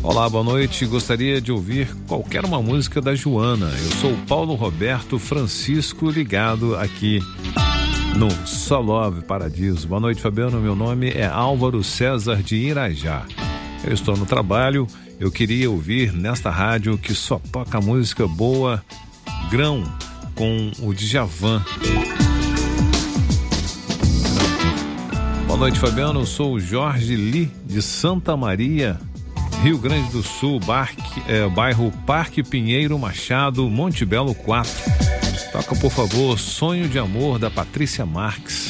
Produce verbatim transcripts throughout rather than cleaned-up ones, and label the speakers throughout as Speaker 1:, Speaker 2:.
Speaker 1: Olá, boa noite. Gostaria de ouvir qualquer uma música da Joana. Eu sou o Paulo Roberto Francisco, ligado aqui no Só Love Paradiso. Boa noite, Fabiano. Meu nome é Álvaro César de Irajá. Eu estou no trabalho. Eu queria ouvir nesta rádio que só toca música boa, Grão, com o Djavan. Boa noite, Fabiano. Eu sou o Jorge Li, de Santa Maria, Rio Grande do Sul, Barque, é, bairro Parque Pinheiro Machado, Monte Belo quatro. Toca, por favor, Sonho de Amor, da Patrícia Marques.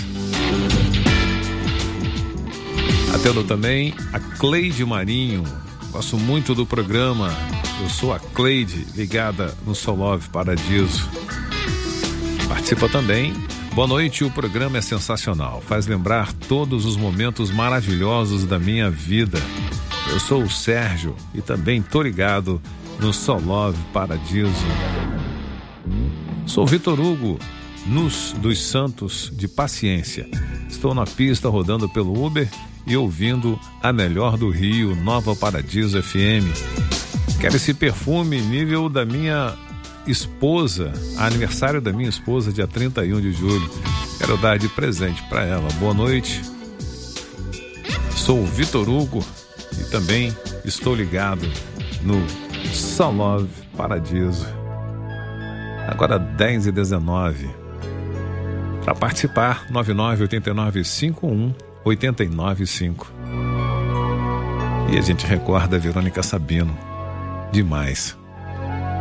Speaker 1: Atendo também a Cleide Marinho. Gosto muito do programa. Eu sou a Cleide, ligada no Só Love Paradiso. Participa também. Boa noite, o programa é sensacional. Faz lembrar todos os momentos maravilhosos da minha vida. Eu sou o Sérgio e também tô ligado no Só Love Paradiso. Sou Vitor Hugo, nos dos Santos de Paciência. Estou na pista rodando pelo Uber e ouvindo a melhor do Rio, Nova Paradiso F M. Quero esse perfume nível da minha esposa, aniversário da minha esposa, dia trinta e um de julho. Quero dar de presente para ela. Boa noite. Sou o Vitor Hugo e também estou ligado no Só Love Paradiso. Agora dez e dezenove. Para participar, nove nove oito nove cinco um oito nove cinco. E a gente recorda a Verônica Sabino. Demais.